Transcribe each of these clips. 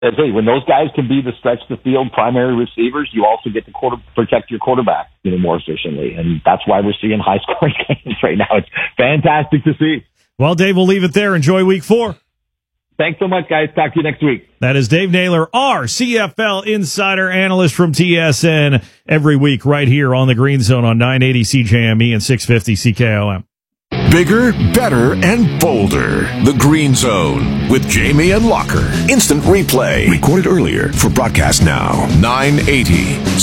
When those guys can be the stretch the field primary receivers, you also get to protect your quarterback more efficiently. And that's why we're seeing high scoring games right now. It's fantastic to see. Well, Dave, we'll leave it there. Enjoy week 4. Thanks so much, guys. Talk to you next week. That is Dave Naylor, our CFL insider analyst from TSN, every week right here on the Green Zone on 980 CJME and 650 CKOM. Bigger, better, and bolder. The Green Zone with Jamie and Locker. Instant replay. Recorded earlier for broadcast now. 980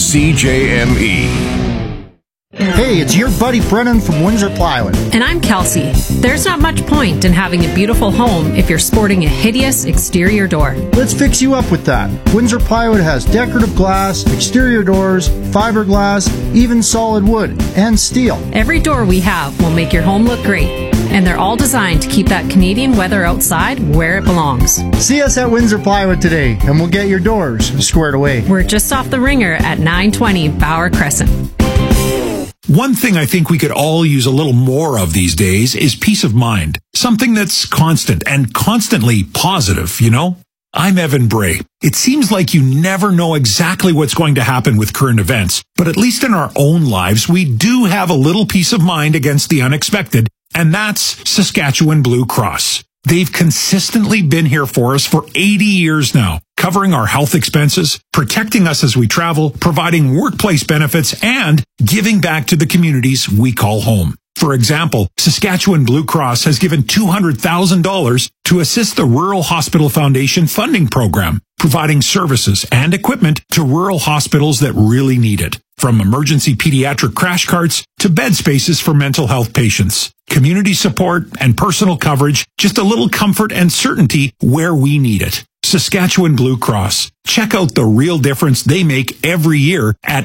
CJME. Hey, it's your buddy Brennan from Windsor Plywood. And I'm Kelsey. There's not much point in having a beautiful home if you're sporting a hideous exterior door. Let's fix you up with that. Windsor Plywood has decorative glass, exterior doors, fiberglass, even solid wood, and steel. Every door we have will make your home look great. And they're all designed to keep that Canadian weather outside where it belongs. See us at Windsor Plywood today, and we'll get your doors squared away. We're just off the Ringer at 920 Bauer Crescent. One thing I think we could all use a little more of these days is peace of mind. Something that's constant and constantly positive, you know? I'm Evan Bray. It seems like you never know exactly what's going to happen with current events, but at least in our own lives, we do have a little peace of mind against the unexpected, and that's Saskatchewan Blue Cross. They've consistently been here for us for 80 years now, covering our health expenses, protecting us as we travel, providing workplace benefits, and giving back to the communities we call home. For example, Saskatchewan Blue Cross has given $200,000 to assist the Rural Hospital Foundation funding program, providing services and equipment to rural hospitals that really need it. From emergency pediatric crash carts to bed spaces for mental health patients, community support and personal coverage, just a little comfort and certainty where we need it. Saskatchewan Blue Cross. Check out the real difference they make every year at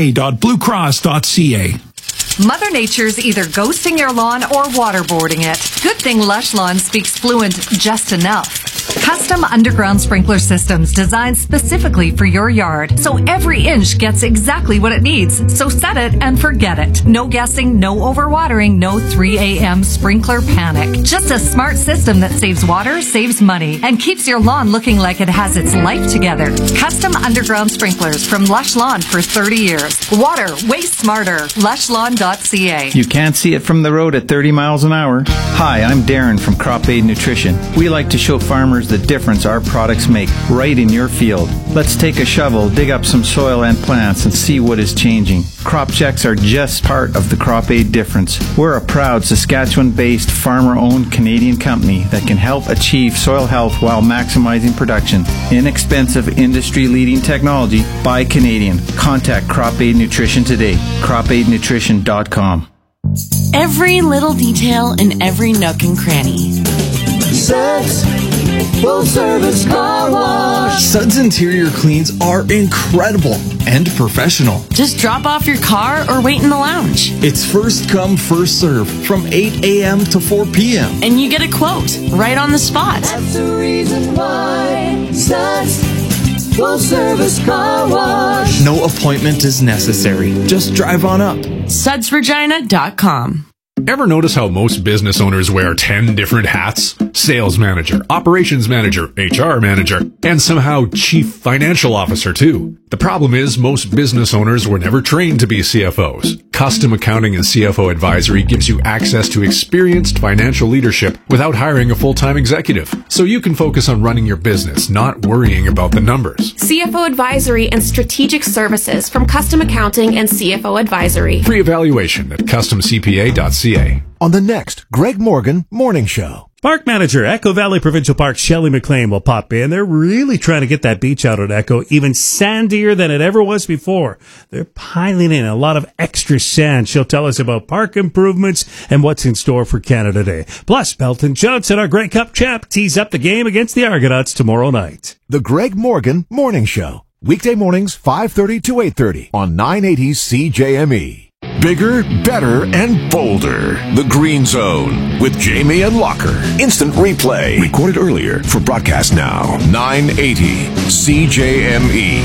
sk.bluecross.ca. Mother Nature's either ghosting your lawn or waterboarding it. Good thing Lush Lawn speaks fluent just enough. Custom underground sprinkler systems designed specifically for your yard, so every inch gets exactly what it needs. So set it and forget it. No guessing, no overwatering, no 3 a.m. sprinkler panic. Just a smart system that saves water, saves money, and keeps your lawn looking like it has its life together. Custom underground sprinklers from Lush Lawn for 30 years. Water way smarter. LushLawn.ca. You can't see it from the road at 30 miles an hour. Hi, I'm Darren from Crop Aid Nutrition. We like to show farmers the difference our products make right in your field. Let's take a shovel, dig up some soil and plants, and see what is changing. Crop checks are just part of the Crop Aid difference. We're a proud Saskatchewan-based, farmer-owned Canadian company that can help achieve soil health while maximizing production. Inexpensive, industry-leading technology by Canadian. Contact Crop Aid Nutrition today. CropAidNutrition.com. Every little detail in every nook and cranny. Suds Full Service Car Wash. Suds interior cleans are incredible and professional. Just drop off your car or wait in the lounge. It's first come, first serve from 8 a.m. to 4 p.m. And you get a quote right on the spot. That's the reason why Suds Full Service Car Wash. No appointment is necessary. Just drive on up. SudsRegina.com. Ever notice how most business owners wear 10 different hats? Sales manager, operations manager, HR manager, and somehow chief financial officer too. The problem is most business owners were never trained to be CFOs. Custom Accounting and CFO Advisory gives you access to experienced financial leadership without hiring a full-time executive. So you can focus on running your business, not worrying about the numbers. CFO Advisory and Strategic Services from Custom Accounting and CFO Advisory. Free evaluation at customcpa.ca. On the next Greg Morgan Morning Show. Park manager, Echo Valley Provincial Park, Shelley McLean will pop in. They're really trying to get that beach out at Echo even sandier than it ever was before. They're piling in a lot of extra sand. She'll tell us about park improvements and what's in store for Canada Day. Plus, Belton Johnson, our Grey Cup champ, tees up the game against the Argonauts tomorrow night. The Greg Morgan Morning Show. Weekday mornings, 5:30 to 8:30 on 980 CJME. Bigger, better, and bolder. The Green Zone with Jamie and Locker. Instant replay. Recorded earlier for broadcast now. 980 CJME.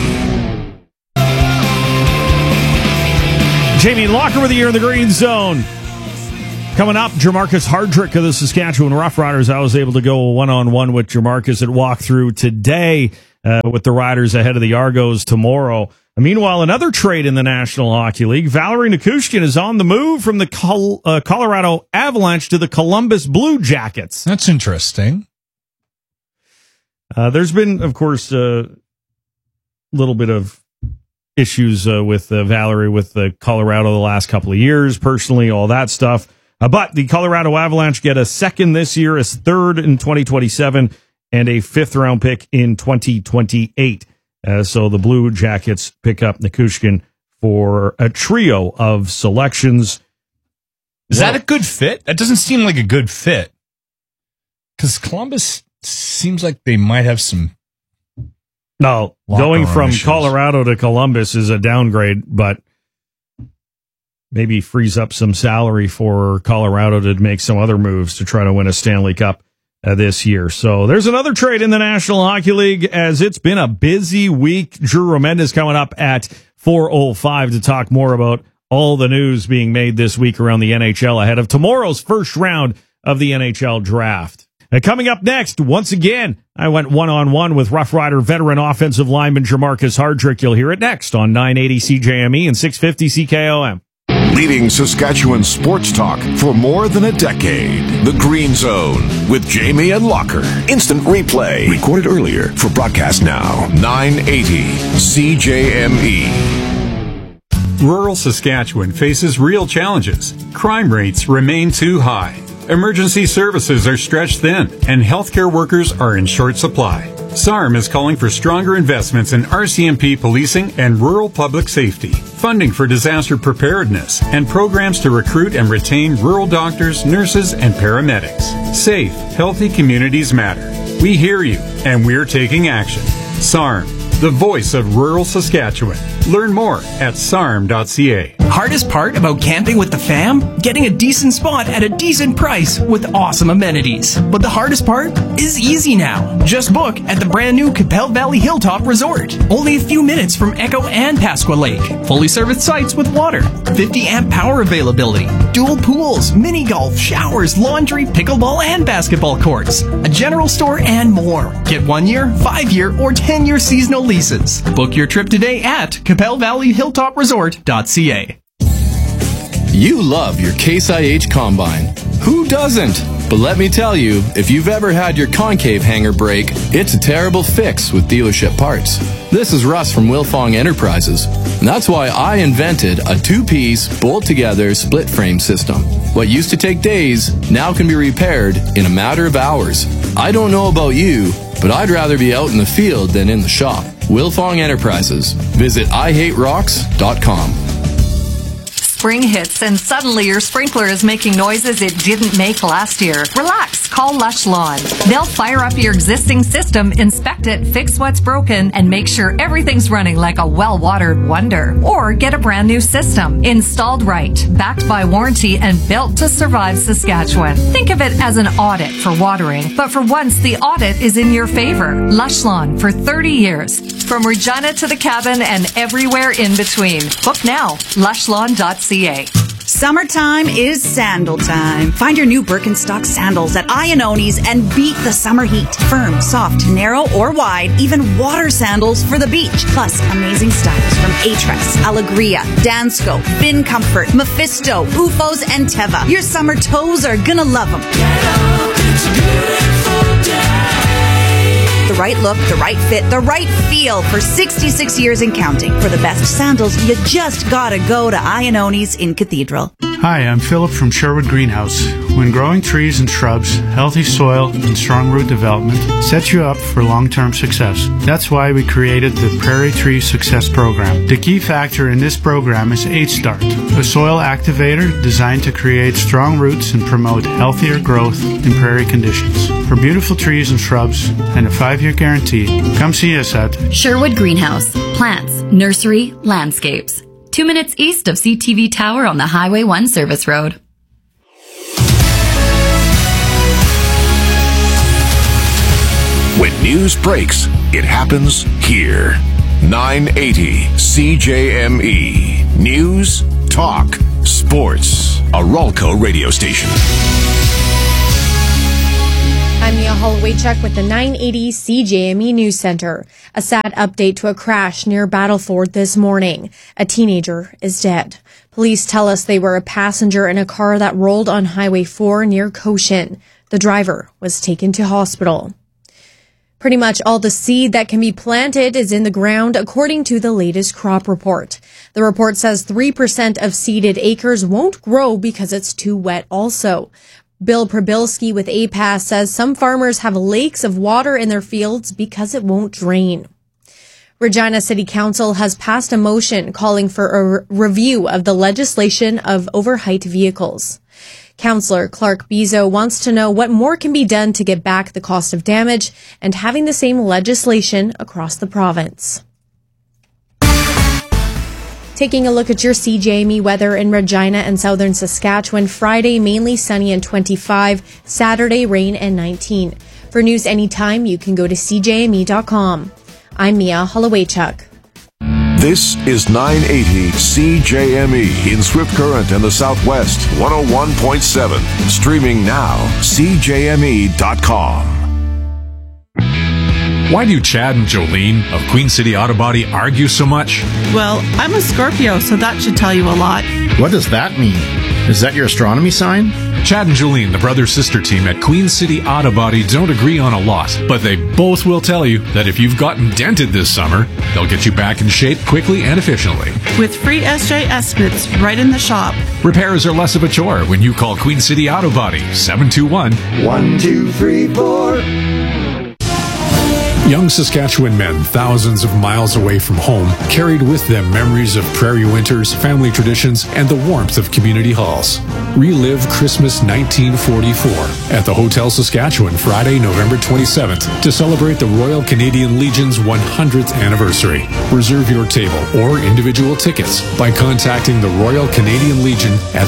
Jamie and Locker with you here in the Green Zone. Coming up, Jermarcus Hardrick of the Saskatchewan Roughriders. I was able to go one-on-one with Jermarcus at Walkthrough today. with the Riders ahead of the Argos tomorrow. Meanwhile, another trade in the National Hockey League. Valerie Nichushkin is on the move from the Colorado Avalanche to the Columbus Blue Jackets. That's interesting. There's been, of course, a little bit of issues with Valerie with Colorado the last couple of years, personally, all that stuff. But the Colorado Avalanche get a second this year, a third in 2027, and a fifth-round pick in 2028. So the Blue Jackets pick up Nichushkin for a trio of selections. Is that a good fit? That doesn't seem like a good fit. Because Columbus seems like they might have some... No, going from issues. Colorado to Columbus is a downgrade, but maybe frees up some salary for Colorado to make some other moves to try to win a Stanley Cup this year. So there's another trade in the National Hockey League as it's been a busy week. Drew Romenda coming up at 4:05 to talk more about all the news being made this week around the NHL ahead of tomorrow's first round of the NHL draft. Coming up next, once again, I went one-on-one with Rough Rider veteran offensive lineman Jamarcus Hardrick. You'll hear it next on 980 CJME and 650 CKOM. Leading Saskatchewan sports talk for more than a decade. The Green Zone with Jamie and Locker. Instant replay. Recorded earlier for broadcast now. 980 CJME. Rural Saskatchewan faces real challenges. Crime rates remain too high. Emergency services are stretched thin, and healthcare workers are in short supply. SARM is calling for stronger investments in RCMP policing and rural public safety, funding for disaster preparedness, and programs to recruit and retain rural doctors, nurses, and paramedics. Safe, healthy communities matter. We hear you, and we're taking action. SARM, the voice of rural Saskatchewan. Learn more at sarm.ca. Hardest part about camping with the fam? Getting a decent spot at a decent price with awesome amenities. But the hardest part is easy now. Just book at the brand new Capel Valley Hilltop Resort. Only a few minutes from Echo and Pasqua Lake. Fully serviced sites with water. 50 amp power availability. Dual pools, mini golf, showers, laundry, pickleball, and basketball courts. A general store and more. Get 1 year, 5 year, or 10 year seasonal leases. Book your trip today at CapelValleyHilltopResort.ca. You love your Case IH Combine. Who doesn't? But let me tell you, if you've ever had your concave hanger break, it's a terrible fix with dealership parts. This is Russ from Wilfong Enterprises, and that's why I invented a two-piece, bolt-together, split-frame system. What used to take days now can be repaired in a matter of hours. I don't know about you, but I'd rather be out in the field than in the shop. Wilfong Enterprises. Visit IHateRocks.com. Spring hits and suddenly your sprinkler is making noises it didn't make last year. Relax, call Lush Lawn. They'll fire up your existing system, inspect it, fix what's broken, and make sure everything's running like a well-watered wonder. Or get a brand new system, installed right, backed by warranty, and built to survive Saskatchewan. Think of it as an audit for watering, but for once the audit is in your favor. Lush Lawn for 30 years. From Regina to the cabin and everywhere in between. Book now, lushlawn.ca. Summertime is sandal time. Find your new Birkenstock sandals at Iannoni's and beat the summer heat. Firm, soft, narrow, or wide, even water sandals for the beach. Plus, amazing styles from Atres, Alegria, Dansko, Bin Comfort, Mephisto, Ufos, and Teva. Your summer toes are gonna love them. The right look, the right fit, the right feel for 66 years and counting. For the best sandals, you just gotta go to Iannoni's in Cathedral. Hi, I'm Philip from Sherwood Greenhouse. When growing trees and shrubs, healthy soil, and strong root development sets you up for long-term success. That's why we created the Prairie Tree Success Program. The key factor in this program is H-Start, a soil activator designed to create strong roots and promote healthier growth in prairie conditions. For beautiful trees and shrubs and a 5-year guarantee, come see us at Sherwood Greenhouse. Plants, nursery, landscapes. 2 minutes east of CTV Tower on the Highway 1 service road. When news breaks, it happens here. 980 CJME. News, talk, sports. A Ralco radio station. I'm Mia Holloway-Chuck with the 980 CJME News Center. A sad update to a crash near Battleford this morning. A teenager is dead. Police tell us they were a passenger in a car that rolled on Highway 4 near Cochin. The driver was taken to hospital. Pretty much all the seed that can be planted is in the ground, according to the latest crop report. The report says 3% of seeded acres won't grow because it's too wet also. Bill Prabilski with APAS says some farmers have lakes of water in their fields because it won't drain. Regina City Council has passed a motion calling for a review of the legislation of overheight vehicles. Councillor Clark Bezo wants to know what more can be done to get back the cost of damage and having the same legislation across the province. Taking a look at your CJME weather in Regina and southern Saskatchewan. Friday, mainly sunny and 25. Saturday, rain and 19. For news anytime, you can go to CJME.com. I'm Mia Holloway-Chuck. This is 980 CJME in Swift Current in the Southwest, 101.7. Streaming now, CJME.com. Why do Chad and Jolene of Queen City Auto Body argue so much? Well, I'm a Scorpio, so that should tell you a lot. What does that mean? Is that your astronomy sign? Chad and Jolene, the brother-sister team at Queen City Auto Body, don't agree on a lot, but they both will tell you that if you've gotten dented this summer, they'll get you back in shape quickly and efficiently. With free SJ estimates right in the shop. Repairs are less of a chore when you call Queen City Auto Body, 721-1234. Young Saskatchewan men, thousands of miles away from home, carried with them memories of prairie winters, family traditions, and the warmth of community halls. Relive Christmas 1944 at the Hotel Saskatchewan Friday, November 27th to celebrate the Royal Canadian Legion's 100th anniversary. Reserve your table or individual tickets by contacting the Royal Canadian Legion at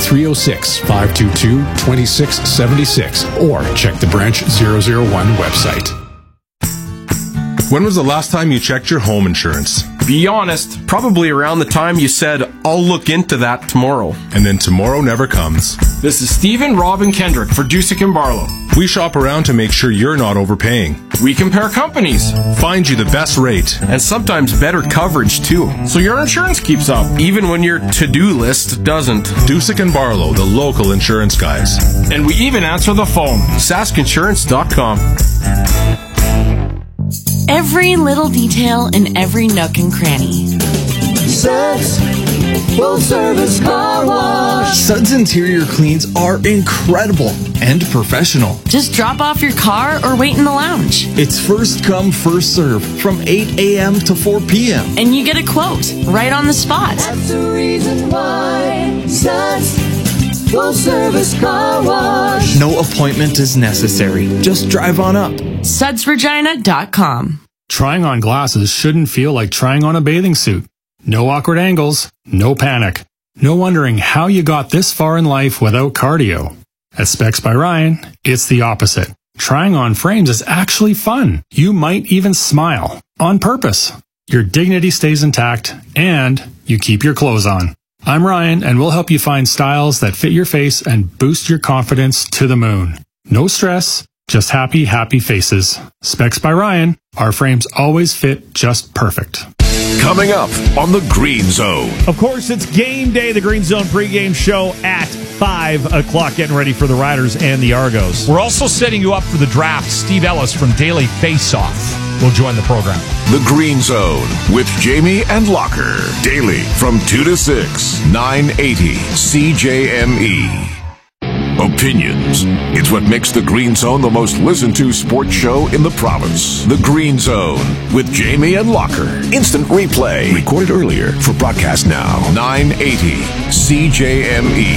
306-522-2676 or check the Branch 001 website. When was the last time you checked your home insurance? Be honest, probably around the time you said, I'll look into that tomorrow. And then tomorrow never comes. This is Stephen, Rob, and Kendrick for Dusick and Barlow. We shop around to make sure you're not overpaying. We compare companies. Find you the best rate. And sometimes better coverage too. So your insurance keeps up, even when your to-do list doesn't. Dusick and Barlow, the local insurance guys. And we even answer the phone. SaskInsurance.com. Every little detail in every nook and cranny. Suds Full Service Car Wash. Suds interior cleans are incredible and professional. Just drop off your car or wait in the lounge. It's first come, first serve from 8 a.m. to 4 p.m. And you get a quote right on the spot. That's the reason why Suds Full Service Car Wash. No appointment is necessary. Just drive on up. SudsRegina.com. Trying on glasses shouldn't feel like trying on a bathing suit. No awkward angles, no panic, no wondering how you got this far in life without cardio. At Specs by Ryan, it's the opposite. Trying on frames is actually fun. You might even smile on purpose. Your dignity stays intact and you keep your clothes on. I'm Ryan and we'll help you find styles that fit your face and boost your confidence to the moon. No stress. Just happy, happy faces. Specs by Ryan. Our frames always fit just perfect. Coming up on the Green Zone. Of course, it's game day. The Green Zone pregame show at 5 o'clock, getting ready for the Riders and the Argos. We're also setting you up for the draft. Steve Ellis from Daily Face-Off will join the program. The Green Zone with Jamie and Locker. Daily from 2 to 6, 980 CJME. Opinions. It's what makes The Green Zone the most listened to sports show in the province. The Green Zone with Jamie and Locker. Instant replay. Recorded earlier for broadcast now. 980 CJME.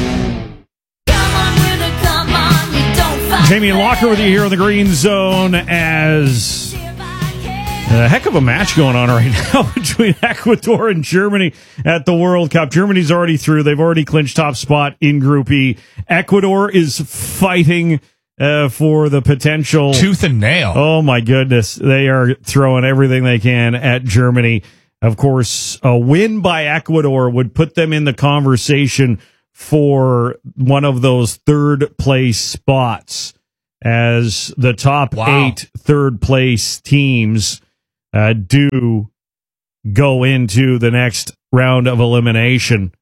Jamie and Locker with you here on The Green Zone as a heck of a match going on right now between Ecuador and Germany at the World Cup. Germany's already through. They've already clinched top spot in Group E. Ecuador is fighting for the potential. Tooth and nail. Oh, my goodness. They are throwing everything they can at Germany. Of course, a win by Ecuador would put them in the conversation for one of those third-place spots. as the top 8 third-place teams do go into the next round of elimination.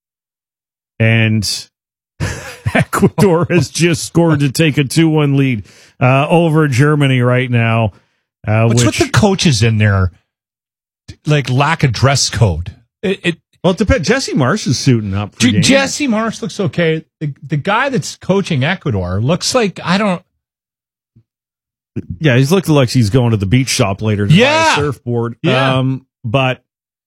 And Ecuador has just scored to take a 2-1 lead over Germany right now. What's with the coaches in there? Like, lack of dress code. Well, it depends. Jesse Marsh is suiting up for games. Jesse Marsh looks okay. The guy that's coaching Ecuador looks like, Yeah, he's looking like he's going to the beach shop later to buy a surfboard. Yeah. But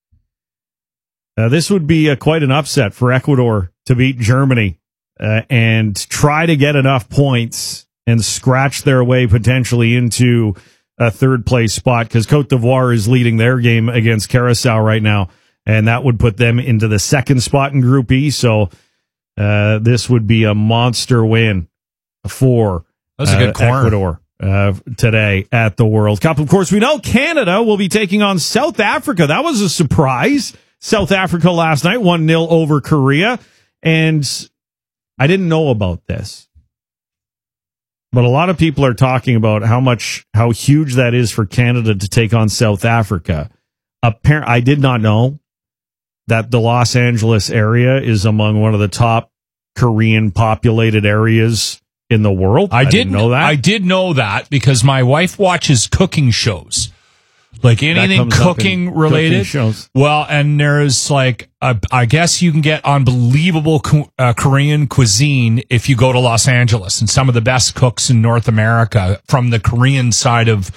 this would be quite an upset for Ecuador to beat Germany and try to get enough points and scratch their way potentially into a third-place spot, because Cote d'Ivoire is leading their game against Curacao right now, and that would put them into the second spot in Group E. So this would be a monster win for Ecuador today at the World Cup. Of course, we know Canada will be taking on South Africa. That was a surprise. South Africa last night, 1-0 over Korea. And I didn't know about this, but a lot of people are talking about how huge that is for Canada to take on South Africa. I did not know that the Los Angeles area is among one of the top Korean populated areas in the world. I didn't know that. I did know that because my wife watches cooking shows. Like anything cooking related. Cooking shows. Well, and there's I guess you can get unbelievable Korean cuisine if you go to Los Angeles, and some of the best cooks in North America from the Korean side of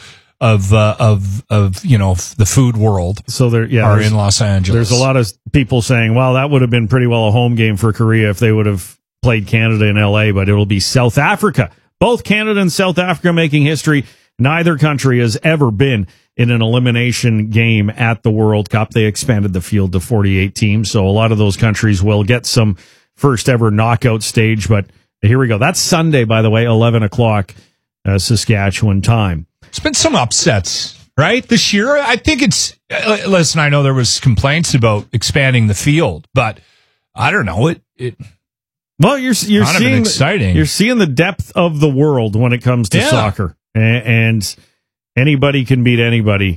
the food world. So are in Los Angeles. There's a lot of people saying, well, that would have been pretty well a home game for Korea if they would have played Canada in LA, but it'll be South Africa. Both Canada and South Africa making history. Neither country has ever been in an elimination game at the World Cup. They expanded the field to 48 teams, so a lot of those countries will get some first ever knockout stage. But here we go. That's Sunday, by the way, 11 o'clock Saskatchewan time. It's been some upsets, right, this year. I think it's listen, I know there was complaints about expanding the field, but I don't know. Well, you're seeing exciting. You're seeing the depth of the world when it comes to soccer, and anybody can beat anybody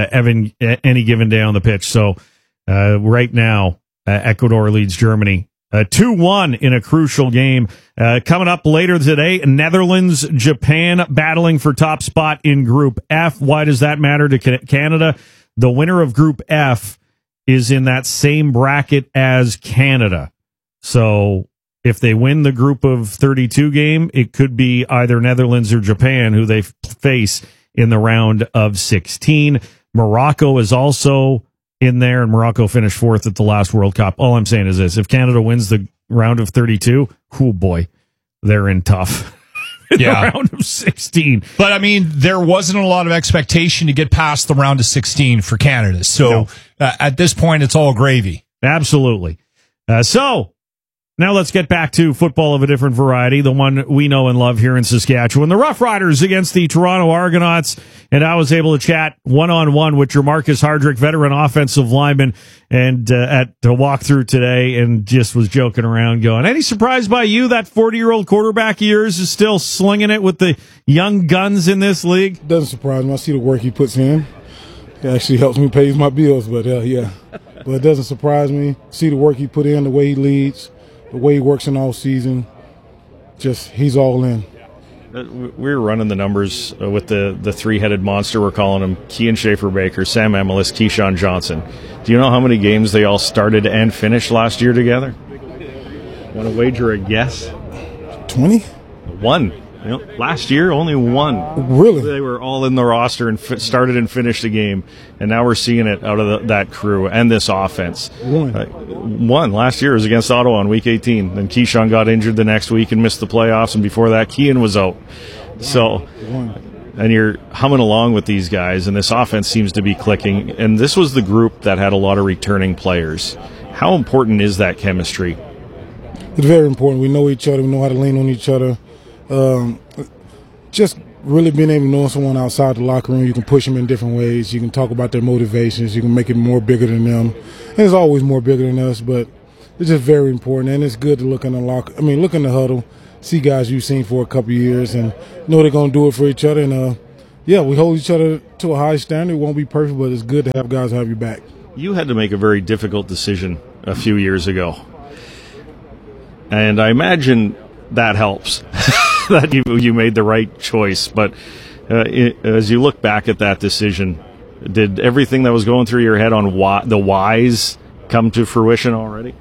any given day on the pitch. So right now, Ecuador leads Germany 2-1 in a crucial game. Coming up later today, Netherlands, Japan battling for top spot in Group F. Why does that matter to Canada? The winner of Group F is in that same bracket as Canada. So if they win the group of 32 game, it could be either Netherlands or Japan who they face in the round of 16. Morocco is also in there, and Morocco finished 4th at the last World Cup. All I'm saying is this: if Canada wins the round of 32, oh boy, they're in tough. The round of 16. But I mean, there wasn't a lot of expectation to get past the round of 16 for Canada. So at this point, it's all gravy. Absolutely. So now let's get back to football of a different variety, the one we know and love here in Saskatchewan. The Rough Riders against the Toronto Argonauts, and I was able to chat one-on-one with Jermarcus Hardrick, veteran offensive lineman, and at the walkthrough today, and just was joking around going, any surprise by you that 40-year-old quarterback of yours is still slinging it with the young guns in this league? Doesn't surprise me. I see the work he puts in. It actually helps me pay my bills, but yeah. But it doesn't surprise me. See the work he put in, the way he leads, the way he works in all season, he's all in. We were running the numbers with the three-headed monster, we're calling him, Kean Schaefer-Baker, Sam Emelis, Keyshawn Johnson. Do you know how many games they all started and finished last year together? Want to wager a guess? 20? One. Last year, only one. Really? They were all in the roster and started and finished the game, and now we're seeing it out of that crew and this offense. One last year was against Ottawa on Week 18. Then Keyshawn got injured the next week and missed the playoffs, and before that, Kean was out. So, and you're humming along with these guys, and this offense seems to be clicking. And this was the group that had a lot of returning players. How important is that chemistry? It's very important. We know each other. We know how to lean on each other. Just really being able to know someone outside the locker room, you can push them in different ways. You can talk about their motivations. You can make it more bigger than them. And it's always more bigger than us, but it's just very important. And it's good to look in the huddle, see guys you've seen for a couple of years and know they're going to do it for each other. And, we hold each other to a high standard. It won't be perfect, but it's good to have guys have your back. You had to make a very difficult decision a few years ago. And I imagine that helps, that you made the right choice. But as you look back at that decision, did everything that was going through your head on the whys come to fruition already?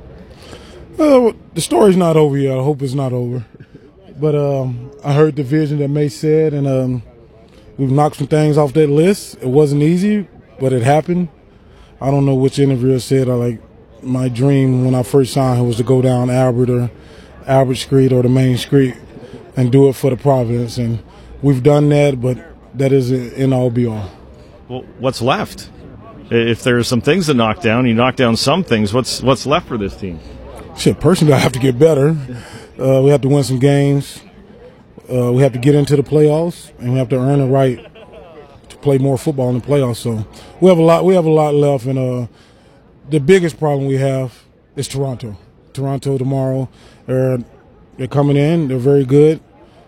The story's not over yet. I hope it's not over. But I heard the vision that May said, and we've knocked some things off that list. It wasn't easy, but it happened. I don't know which interviewer said my dream when I first signed was to go down Albert Street or the main street and do it for the Providence. And we've done that, but that isn't in all be all. Well, what's left? If there's some things to knock down, you knock down some things. What's left for this team? Shit, personally, I have to get better. We have to win some games. We have to get into the playoffs, and we have to earn the right to play more football in the playoffs. So we have a lot left, and the biggest problem we have is Toronto. Toronto tomorrow, they're coming in. They're very good,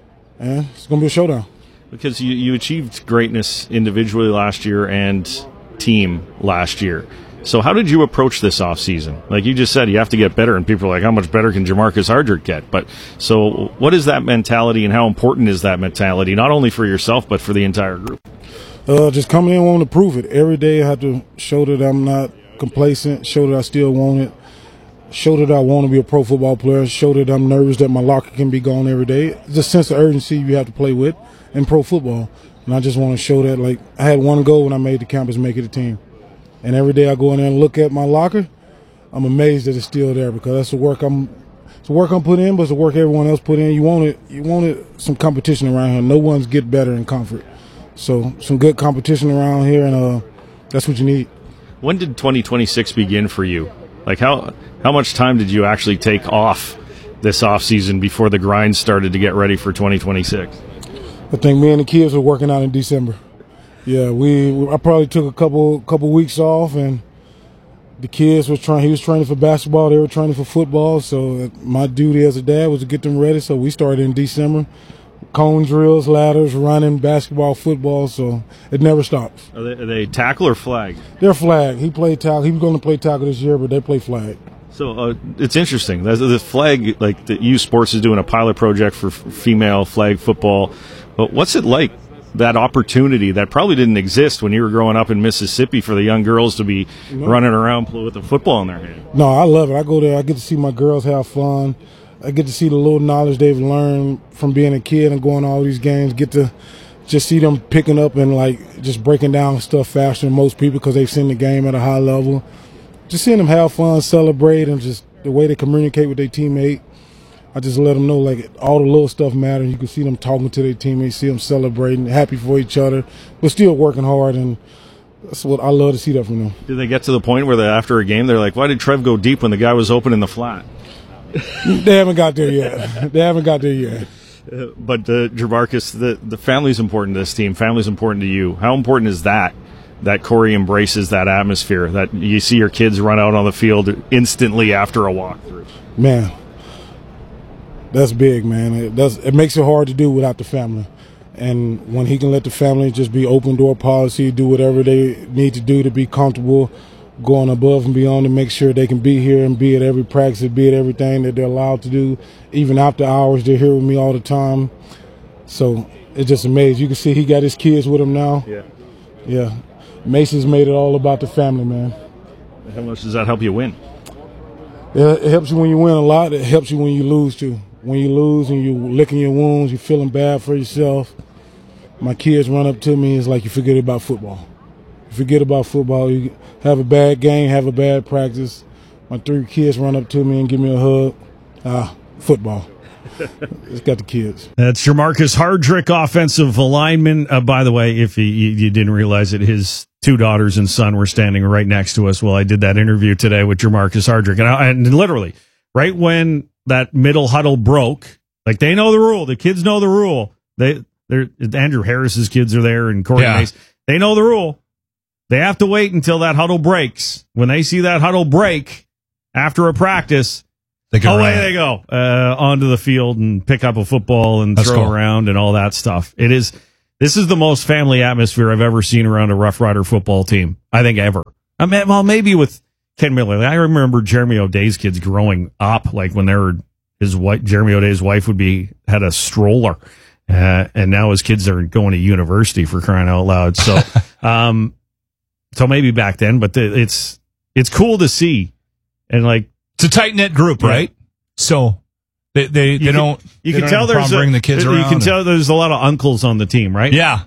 and it's going to be a showdown. Because you achieved greatness individually last year and team last year. So how did you approach this offseason? Like you just said, you have to get better, and people are like, how much better can Jamarcus Hardrick get? But so what is that mentality, and how important is that mentality, not only for yourself but for the entire group? Just coming in wanting to prove it. Every day I have to show that I'm not complacent, show that I still want it, show that I want to be a pro football player, show that I'm nervous that my locker can be gone every day. It's a sense of urgency you have to play with in pro football. And I just want to show that, I had one goal when I made the campus, make it a team. And every day I go in there and look at my locker, I'm amazed that it's still there, because that's the work I'm putting in, but it's the work everyone else put in. You wanted some competition around here. No one's get better in comfort. So some good competition around here, and that's what you need. When did 2026 begin for you? Like how much time did you actually take off this offseason before the grind started to get ready for 2026? I think me and the kids were working out in December. Yeah, I probably took a couple weeks off, and the kids he was training for basketball, they were training for football, so my duty as a dad was to get them ready, so we started in December. Cone drills, ladders, running, basketball, football, so it never stops. Are they tackle or flag? They're flag. He played tackle. He was going to play tackle this year, but they play flag. So it's interesting. The flag, like the U Sports is doing a pilot project for female flag football. But what's it like, that opportunity that probably didn't exist when you were growing up in Mississippi, for the young girls to be running around with a football in their hand? No, I love it. I go there. I get to see my girls have fun. I get to see the little knowledge they've learned from being a kid and going to all these games. Get to just see them picking up and just breaking down stuff faster than most people, because they've seen the game at a high level. Just seeing them have fun, celebrate, and just the way they communicate with their teammate. I just let them know all the little stuff matters. You can see them talking to their teammates, see them celebrating, happy for each other, but still working hard, and that's what I love to see that from them. Did they get to the point where after a game they're like, why did Trev go deep when the guy was open in the flat? They haven't got there yet. But Jamarcus, the family's important to this team. Family's important to you. How important is that Corey embraces that atmosphere, that you see your kids run out on the field instantly after a walkthrough? Man, that's big, man. It makes it hard to do without the family. And when he can let the family just be open door policy, do whatever they need to do to be comfortable, going above and beyond to make sure they can be here and be at every practice, be at everything that they're allowed to do. Even after hours, they're here with me all the time. So it's just amazing. You can see he got his kids with him now. Yeah. Mason's made it all about the family, man. How much does that help you win? It helps you when you win a lot. It helps you when you lose, too. When you lose and you're licking your wounds, you're feeling bad for yourself. My kids run up to me, it's like you forget about football. You forget about football, you have a bad game, have a bad practice. My 3 kids run up to me and give me a hug. Football. It's got the kids. That's Jamarcus Hardrick, offensive lineman. By the way, if you didn't realize it, his 2 daughters and son were standing right next to us while I did that interview today with Jamarcus Hardrick. And literally, right when that middle huddle broke, they know the rule. The kids know the rule. Andrew Harris's kids are there, and Corey Mace. They know the rule. They have to wait until that huddle breaks. When they see that huddle break after a practice, Away they go onto the field and pick up a football and throw around and all that stuff. This is the most family atmosphere I've ever seen around a Rough Rider football team, I think, ever. I mean, well, maybe with Ken Miller. I remember Jeremy O'Day's kids growing up, like when they were Jeremy O'Day's wife had a stroller, and now his kids are going to university, for crying out loud. So, so maybe back then, but it's cool to see, and like it's a tight knit group, right? So they don't. You can tell bring the kids around. You can tell there's a lot of uncles on the team, right? Yeah,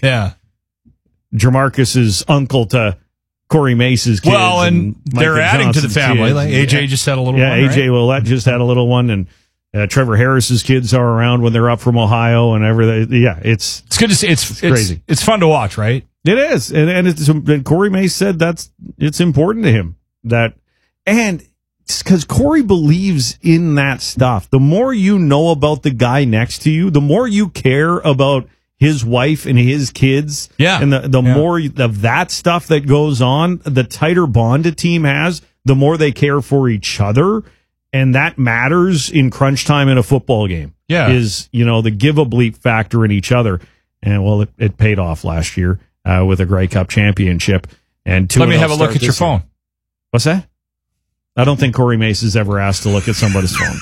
Jamarcus's uncle to Corey Mace's kids. Well, and they're adding to the family. Like AJ just had a little one. Yeah, AJ Willette just had a little one, and Trevor Harris's kids are around when they're up from Ohio and everything. Yeah, it's good to see. It's crazy. It's fun to watch, right? It is, and Corey Mace said it's important to him and because Corey believes in that stuff. The more you know about the guy next to you, the more you care about his wife and his kids. Yeah. And the more of that stuff that goes on, the tighter bond a team has, the more they care for each other. And that matters in crunch time in a football game. Yeah. Is, the give a bleep factor in each other. And well, it paid off last year with a Grey Cup championship. And let me have a look at your phone. What's that? I don't think Corey Mace has ever asked to look at somebody's phone.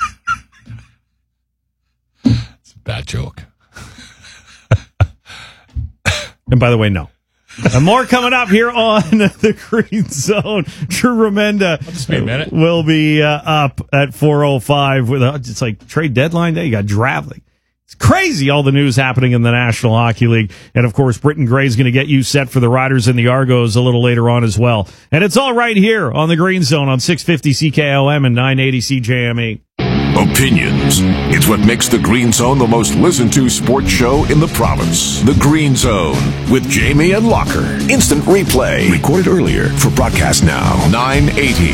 It's a bad joke. And by the way, no. And more coming up here on the Green Zone. Drew Remenda will be up at 4:05. It's like trade deadline day. You got draft. It's crazy, all the news happening in the National Hockey League. And, of course, Britton Gray's going to get you set for the Riders and the Argos a little later on as well. And it's all right here on the Green Zone on 650 CKOM and 980 CJME. Opinions. It's what makes the Green Zone the most listened to sports show in the province. The Green Zone with Jamie and Locker. Instant replay. Recorded earlier for broadcast now. 980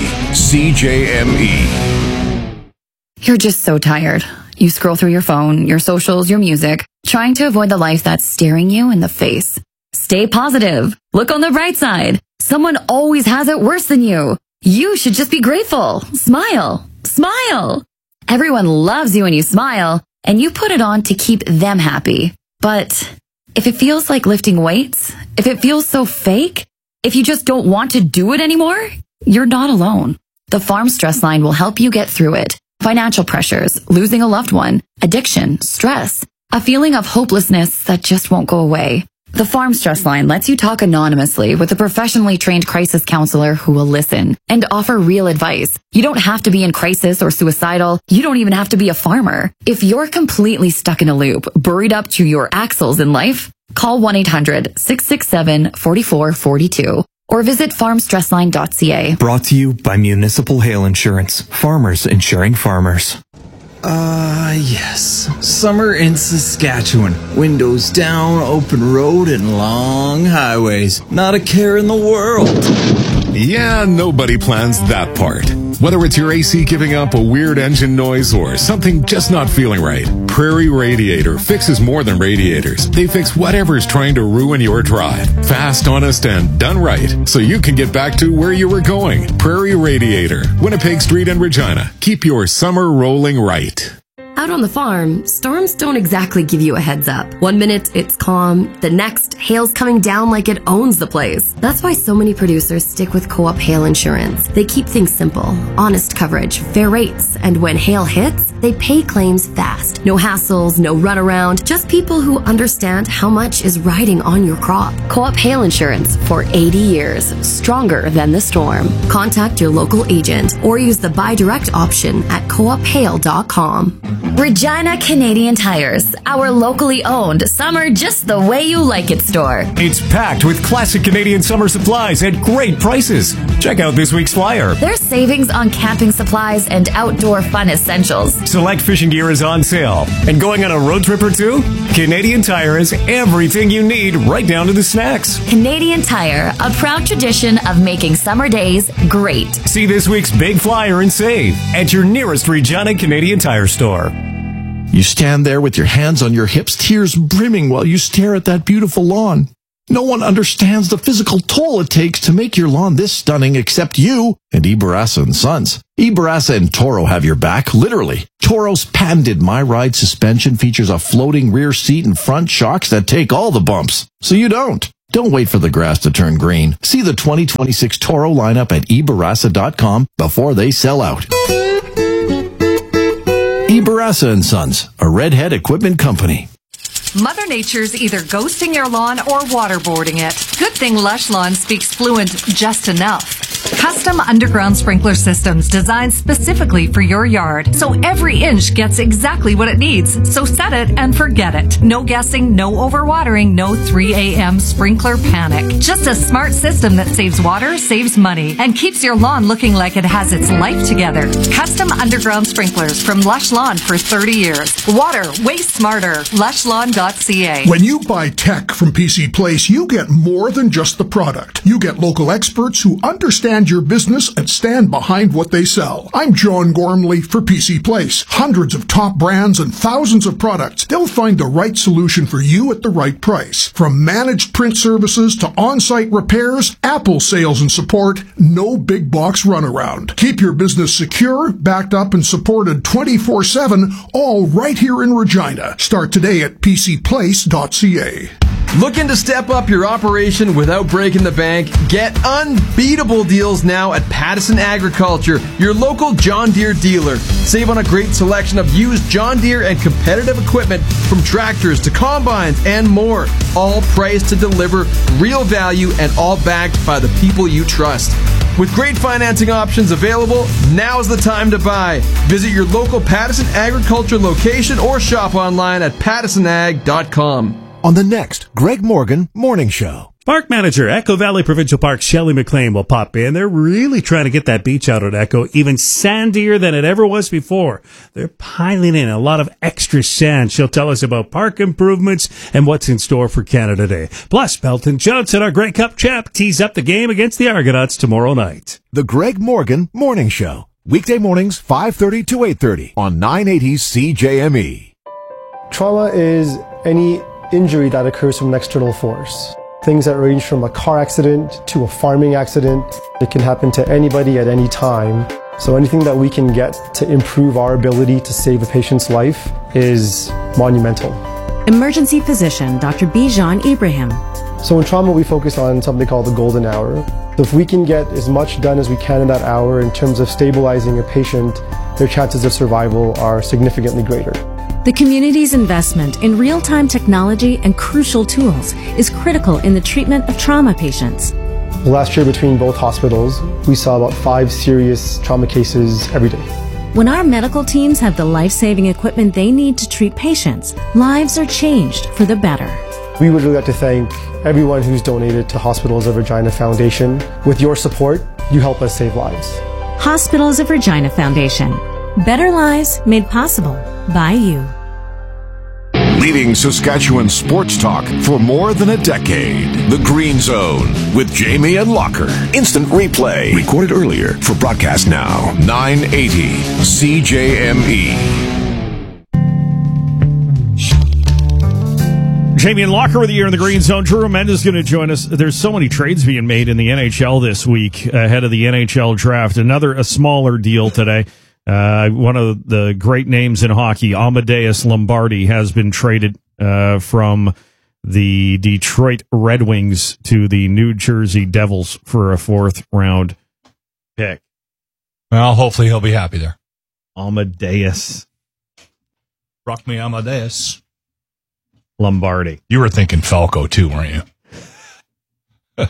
CJME. You're just so tired. You scroll through your phone, your socials, your music, trying to avoid the life that's staring you in the face. Stay positive. Look on the bright side. Someone always has it worse than you. You should just be grateful. Smile. Smile. Everyone loves you when you smile, and you put it on to keep them happy. But if it feels like lifting weights, if it feels so fake, if you just don't want to do it anymore, you're not alone. The Farm Stress Line will help you get through it. Financial pressures, losing a loved one, addiction, stress, a feeling of hopelessness that just won't go away. The Farm Stress Line lets you talk anonymously with a professionally trained crisis counselor who will listen and offer real advice. You don't have to be in crisis or suicidal. You don't even have to be a farmer. If you're completely stuck in a loop, buried up to your axles in life, call 1-800-667-4442 or visit farmstressline.ca. Brought to you by Municipal Hail Insurance. Farmers insuring farmers. Yes. Summer in Saskatchewan. Windows down, open road, and long highways. Not a care in the world. Yeah, nobody plans that part. Whether it's your AC giving up a weird engine noise or something just not feeling right, Prairie Radiator fixes more than radiators. They fix whatever's trying to ruin your drive. Fast, honest, and done right, so you can get back to where you were going. Prairie Radiator, Winnipeg Street and Regina. Keep your summer rolling right. Out on the farm, storms don't exactly give you a heads up. 1 minute, it's calm. The next, hail's coming down like it owns the place. That's why so many producers stick with Co-op Hail Insurance. They keep things simple, honest coverage, fair rates, and when hail hits, they pay claims fast. No hassles, no runaround, just people who understand how much is riding on your crop. Co-op Hail Insurance for 80 years, stronger than the storm. Contact your local agent or use the buy direct option at coophail.com. Regina Canadian Tires, our locally owned summer just the way you like it store. It's packed with classic Canadian summer supplies at great prices. Check out this week's flyer. There's savings on camping supplies and outdoor fun essentials. Select fishing gear is on sale. And going on a road trip or two? Canadian Tire has everything you need, right down to the snacks. Canadian Tire, a proud tradition of making summer days great. See this week's big flyer and save at your nearest Regina Canadian Tire store. You stand there with your hands on your hips, tears brimming while you stare at that beautiful lawn. No one understands the physical toll it takes to make your lawn this stunning except you and Ibarasa & Sons. Ibarasa and Toro have your back, literally. Toro's patented My Ride suspension features a floating rear seat and front shocks that take all the bumps, so you don't. Don't wait for the grass to turn green. See the 2026 Toro lineup at ebarasa.com before they sell out. Ibarasa & Sons, a Redhead equipment company. Mother Nature's either ghosting your lawn or waterboarding it. Good thing Lush Lawn speaks fluent just enough. Custom underground sprinkler systems designed specifically for your yard, so every inch gets exactly what it needs. So set it and forget it. No guessing, no overwatering, no 3 a.m. sprinkler panic. Just a smart system that saves water, saves money, and keeps your lawn looking like it has its life together. Custom underground sprinklers from Lush Lawn for 30 years. Water, way smarter. LushLawn.ca. When you buy tech from PC Place, you get more than just the product. You get local experts who understand your business and stand behind what they sell. I'm John Gormley for PC Place. Hundreds of top brands and thousands of products. They'll find the right solution for you at the right price. From managed print services to on-site repairs, Apple sales and support, no big box runaround. Keep your business secure, backed up and supported 24/7, all right here in Regina. Start today at pcplace.ca. Looking to step up your operation without breaking the bank? Get unbeatable deals now at Pattison Agriculture, your local John Deere dealer. Save on a great selection of used John Deere and competitive equipment from tractors to combines and more. All priced to deliver real value and all backed by the people you trust. With great financing options available, now's the time to buy. Visit your local Pattison Agriculture location or shop online at pattisonag.com. On the next Greg Morgan Morning Show. Park manager, Echo Valley Provincial Park, Shelley McLean will pop in. They're really trying to get that beach out at Echo even sandier than it ever was before. They're piling in a lot of extra sand. She'll tell us about park improvements and what's in store for Canada Day. Plus, Belton Johnson, our Grey Cup champ, tees up the game against the Argonauts tomorrow night. The Greg Morgan Morning Show. Weekday mornings, 5:30 to 8:30 on 980 CJME. Trauma is any injury that occurs from an external force. Things that range from a car accident to a farming accident. It can happen to anybody at any time. So anything that we can get to improve our ability to save a patient's life is monumental. Emergency physician Dr. Bijan Ibrahim. So in trauma, we focus on something called the golden hour. So if we can get as much done as we can in that hour in terms of stabilizing a patient, their chances of survival are significantly greater. The community's investment in real-time technology and crucial tools is critical in the treatment of trauma patients. Last year between both hospitals, we saw about 5 serious trauma cases every day. When our medical teams have the life-saving equipment they need to treat patients, lives are changed for the better. We would really like to thank everyone who's donated to Hospitals of Regina Foundation. With your support, you help us save lives. Hospitals of Regina Foundation. Better lives made possible by you. Leading Saskatchewan sports talk for more than a decade. The Green Zone with Jamie and Locker. Instant replay. Recorded earlier for broadcast now. 980 CJME. Jamie and Locker with you here in the Green Zone. Drew Mendes is going to join us. There's so many trades being made in the NHL this week ahead of the NHL draft. A smaller deal today. One of the great names in hockey, Amadeus Lombardi, has been traded from the Detroit Red Wings to the New Jersey Devils for a 4th-round pick. Well, hopefully he'll be happy there. Amadeus. Rock me Amadeus. Lombardi. You were thinking Falco too, weren't you?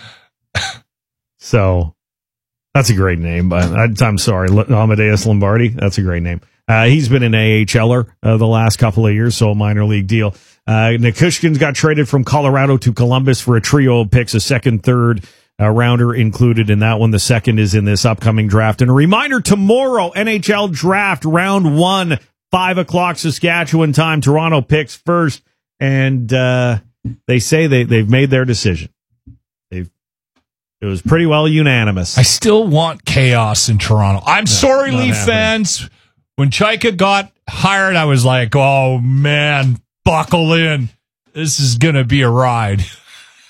So... that's a great name, but I'm sorry, Amadeus Lombardi. That's a great name. He's been an AHLer the last couple of years, so a minor league deal. Nikushkin's got traded from Colorado to Columbus for a trio of picks, a second, third rounder included in that one. The second is in this upcoming draft. And a reminder, tomorrow, NHL draft, round 1, 5 o'clock Saskatchewan time. Toronto picks first, and they say they've made their decision. It was pretty well unanimous. I still want chaos in Toronto. I'm sorry, Leaf fans. When Chaika got hired, I was like, oh, man, buckle in. This is going to be a ride.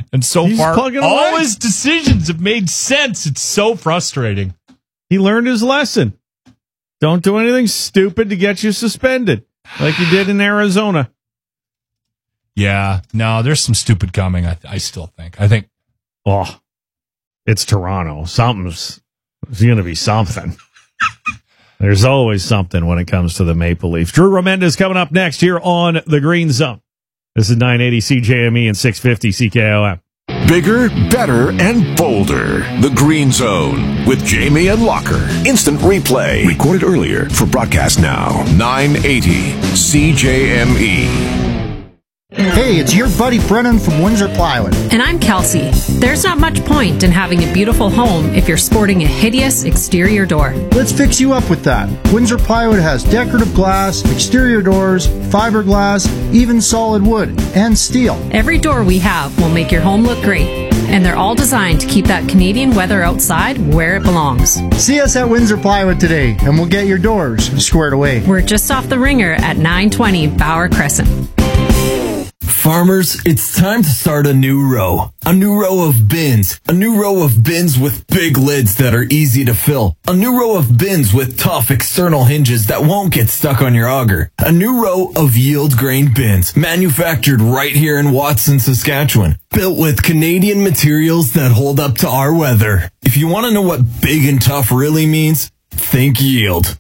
And so He's far, plugging all away. his decisions have made sense. It's so frustrating. He learned his lesson. Don't do anything stupid to get you suspended, like you did in Arizona. Yeah, no, there's some stupid coming, I still think. I think, oh, it's Toronto. There's going to be something. There's always something when it comes to the Maple Leafs. Drew Remendez coming up next here on The Green Zone. This is 980 CJME and 650 CKOM. Bigger, better, and bolder. The Green Zone with Jamie and Locker. Instant replay. Recorded earlier for broadcast now. 980 CJME. Hey, it's your buddy Brennan from Windsor Plywood. And I'm Kelsey. There's not much point in having a beautiful home if you're sporting a hideous exterior door. Let's fix you up with that. Windsor Plywood has decorative glass, exterior doors, fiberglass, even solid wood, and steel. Every door we have will make your home look great. And they're all designed to keep that Canadian weather outside where it belongs. See us at Windsor Plywood today, and we'll get your doors squared away. We're just off the Ringer at 920 Bauer Crescent. Farmers, it's time to start a new row. A new row of bins. A new row of bins with big lids that are easy to fill. A new row of bins with tough external hinges that won't get stuck on your auger. A new row of yield grain bins, manufactured right here in Watson, Saskatchewan. Built with Canadian materials that hold up to our weather. If you want to know what big and tough really means, think yield.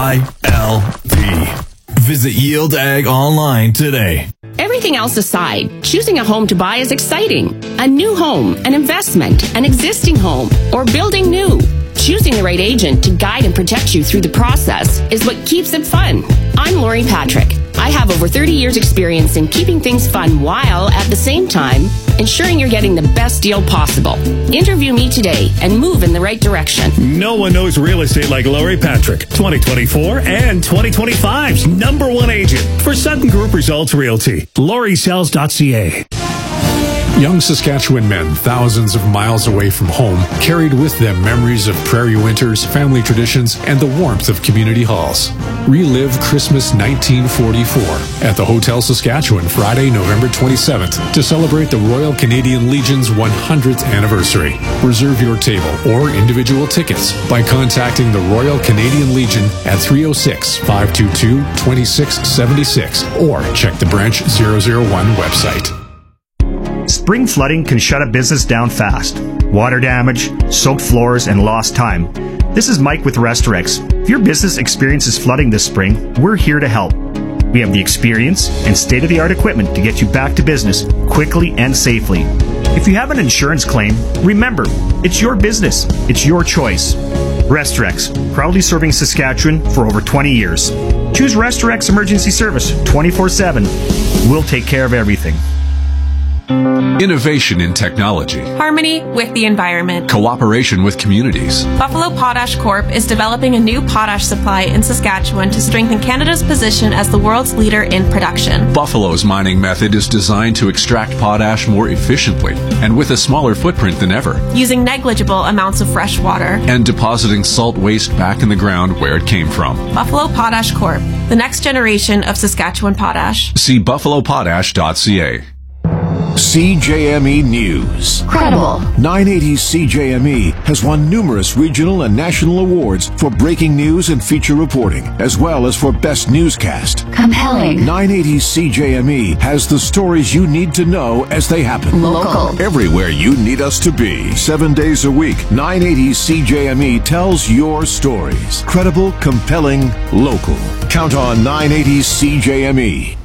YLD. Visit Yield Ag online today. Everything else aside, choosing a home to buy is exciting. A new home, an investment, an existing home, or building new. Choosing the right agent to guide and protect you through the process is what keeps it fun. I'm Lori Patrick. I have over 30 years experience in keeping things fun while at the same time ensuring you're getting the best deal possible. Interview me today and move in the right direction. No one knows real estate like Lori Patrick, 2024 and 2025's #1 agent for Sutton Group Results Realty. LoriSells.ca. Young Saskatchewan men, thousands of miles away from home, carried with them memories of prairie winters, family traditions, and the warmth of community halls. Relive Christmas 1944 at the Hotel Saskatchewan Friday, November 27th to celebrate the Royal Canadian Legion's 100th anniversary. Reserve your table or individual tickets by contacting the Royal Canadian Legion at 306-522-2676 or check the Branch 001 website. Spring flooding can shut a business down fast. Water damage, soaked floors, and lost time. This is Mike with Restorex. If your business experiences flooding this spring, we're here to help. We have the experience and state-of-the-art equipment to get you back to business quickly and safely. If you have an insurance claim, remember, it's your business. It's your choice. Restorex, proudly serving Saskatchewan for over 20 years. Choose Restorex Emergency Service 24/7. We'll take care of everything. Innovation in technology. Harmony with the environment. Cooperation with communities. Buffalo Potash Corp is developing a new potash supply in Saskatchewan to strengthen Canada's position as the world's leader in production. Buffalo's mining method is designed to extract potash more efficiently and with a smaller footprint than ever. Using negligible amounts of fresh water. And depositing salt waste back in the ground where it came from. Buffalo Potash Corp, the next generation of Saskatchewan potash. See buffalopotash.ca. CJME News. Credible. 980 CJME has won numerous regional and national awards for breaking news and feature reporting, as well as for best newscast. Compelling. 980 CJME has the stories you need to know as they happen. Local. Everywhere you need us to be. 7 days a week, 980 CJME tells your stories. Credible, compelling, local. Count on 980 CJME.